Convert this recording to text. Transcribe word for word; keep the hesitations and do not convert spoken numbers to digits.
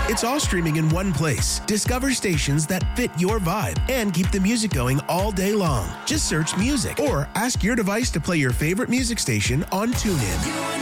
It's all streaming in one place. Discover stations that fit your vibe and keep the music going all day long. Just search music or ask your device to play your favorite music station on TuneIn.